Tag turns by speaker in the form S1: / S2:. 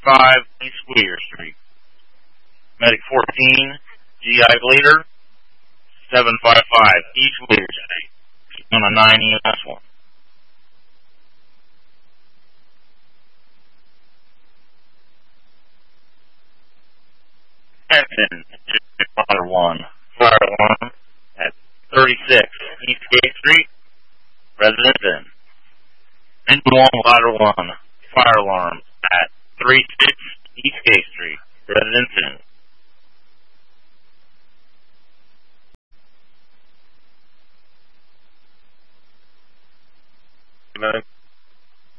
S1: 5 East Whittier Street. Medic 14, GI Bleeder, 755 East Whittier Street. On a 9 EMS 1. Captain, Fire 1, Fire Alarm at 36 East Gate Street, residence in. Engine 1, Ladder 1, Fire Alarm at 36 East Gate Street, residence in.